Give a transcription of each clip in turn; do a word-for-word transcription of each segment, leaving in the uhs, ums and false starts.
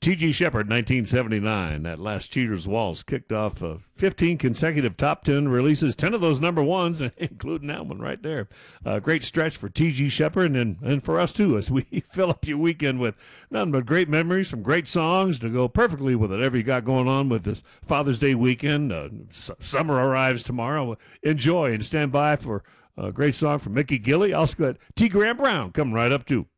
T G Shepard, nineteen seventy-nine. That last Cheaters Waltz kicked off uh, fifteen consecutive top ten releases, ten of those number ones, including that one right there. Uh, great stretch for T G Shepard and, and for us, too, as we fill up your weekend with nothing but great memories, some great songs to go perfectly with whatever you got going on with this Father's Day weekend. Uh, s- summer arrives tomorrow. Enjoy and stand by for a great song from Mickey Gilley. Also got T. Graham Brown coming right up, too.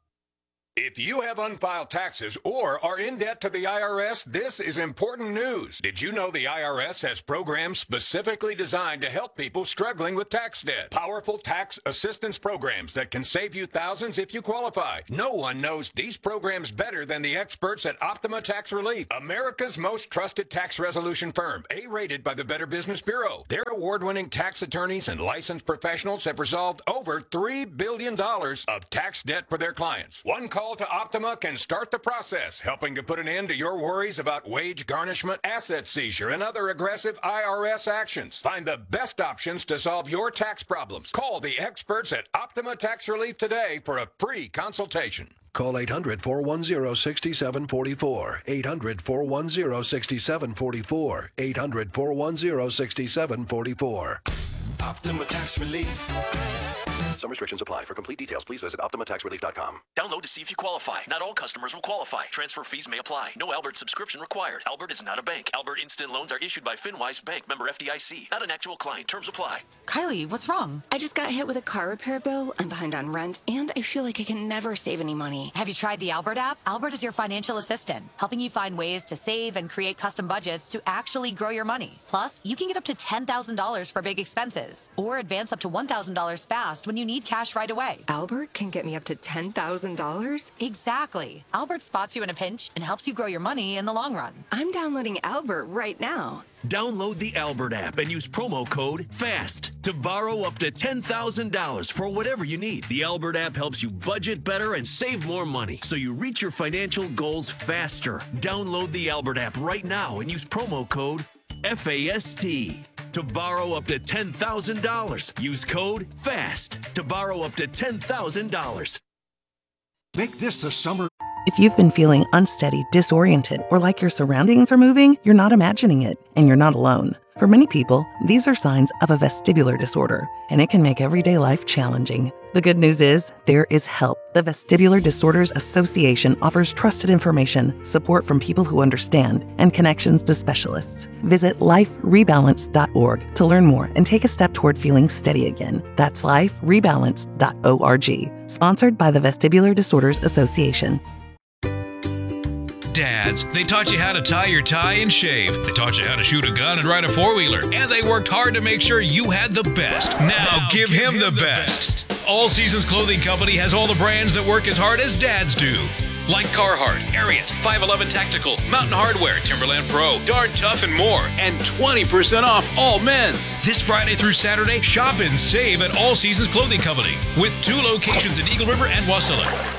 If you have unfiled taxes or are in debt to the I R S, this is important news. Did you know the I R S has programs specifically designed to help people struggling with tax debt? Powerful tax assistance programs that can save you thousands if you qualify. No one knows these programs better than the experts at Optima Tax Relief, America's most trusted tax resolution firm, A-rated by the Better Business Bureau. Their award-winning tax attorneys and licensed professionals have resolved over three billion dollars of tax debt for their clients. One call to Optima can start the process, helping to put an end to your worries about wage garnishment, asset seizure, and other aggressive I R S actions. Find the best options to solve your tax problems. Call the experts at Optima Tax Relief today for a free consultation. Call eight hundred, four one zero, six seven four four. eight hundred, four one zero, six seven four four. eight hundred, four one zero, six seven four four. Optima Tax Relief. Some restrictions apply. For complete details, please visit Optima Tax Relief dot com. Download to see if you qualify. Not all customers will qualify. Transfer fees may apply. No Albert subscription required. Albert is not a bank. Albert Instant Loans are issued by FinWise Bank, member F D I C. Not an actual client. Terms apply. Kylie, what's wrong? I just got hit with a car repair bill. I'm behind on rent, and I feel like I can never save any money. Have you tried the Albert app? Albert is your financial assistant, helping you find ways to save and create custom budgets to actually grow your money. Plus, you can get up to ten thousand dollars for big expenses, or advance up to one thousand dollars fast when you need cash right away. Albert can get me up to ten thousand dollars? Exactly. Albert spots you in a pinch and helps you grow your money in the long run. I'm downloading Albert right now. Download the Albert app and use promo code FAST to borrow up to ten thousand dollars for whatever you need. The Albert app helps you budget better and save more money so you reach your financial goals faster. Download the Albert app right now and use promo code FAST to borrow up to ten thousand dollars. Use code FAST to borrow up to ten thousand dollars. Make this the summer. If you've been feeling unsteady, disoriented, or like your surroundings are moving, you're not imagining it, and you're not alone. For many people, these are signs of a vestibular disorder, and it can make everyday life challenging. The good news is, there is help. The Vestibular Disorders Association offers trusted information, support from people who understand, and connections to specialists. Visit life rebalance dot org to learn more and take a step toward feeling steady again. That's life rebalance dot org. Sponsored by the Vestibular Disorders Association. Dads, they taught you how to tie your tie and shave. They taught you how to shoot a gun and ride a four-wheeler. And they worked hard to make sure you had the best. Now, now give, give him, him the, the best. best. All Seasons Clothing Company has all the brands that work as hard as dads do. Like Carhartt, Ariat, five eleven Tactical, Mountain Hardware, Timberland Pro, Darn Tough, and more. And twenty percent off all men's. This Friday through Saturday, shop and save at All Seasons Clothing Company. With two locations in Eagle River and Wasilla.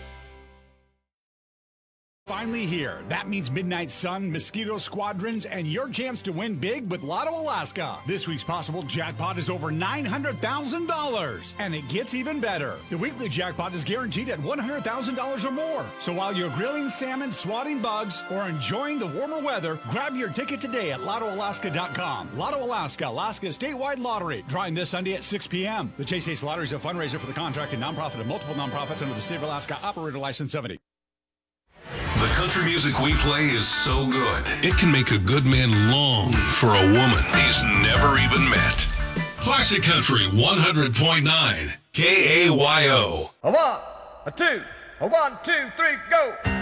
Finally here. That means Midnight Sun, Mosquito Squadrons, and your chance to win big with Lotto Alaska. This week's possible jackpot is over nine hundred thousand dollars, and it gets even better. The weekly jackpot is guaranteed at one hundred thousand dollars or more. So while you're grilling salmon, swatting bugs, or enjoying the warmer weather, grab your ticket today at lotto alaska dot com. Lotto Alaska, Alaska's statewide lottery. Drawing this Sunday at six p.m. The Chase Ace Lottery is a fundraiser for the contracted nonprofit and multiple nonprofits under the State of Alaska Operator License seventy. The country music we play is so good, it can make a good man long for a woman he's never even met. Classic Country one hundred point nine, K A Y O. A one, a two, a one, two, three, go!